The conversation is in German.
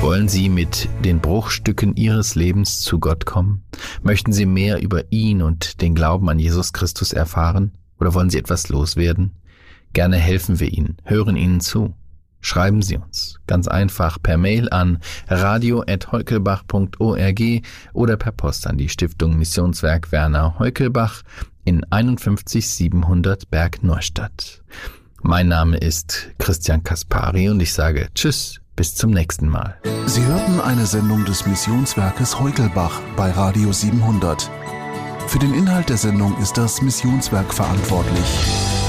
Wollen Sie mit den Bruchstücken Ihres Lebens zu Gott kommen? Möchten Sie mehr über ihn und den Glauben an Jesus Christus erfahren? Oder wollen Sie etwas loswerden? Gerne helfen wir Ihnen, hören Ihnen zu. Schreiben Sie uns ganz einfach per Mail an radio@heukelbach.org oder per Post an die Stiftung Missionswerk Werner Heukelbach in 51700 Bergneustadt. Mein Name ist Christian Kaspari und ich sage Tschüss, bis zum nächsten Mal. Sie hörten eine Sendung des Missionswerkes Heukelbach bei Radio 700. Für den Inhalt der Sendung ist das Missionswerk verantwortlich.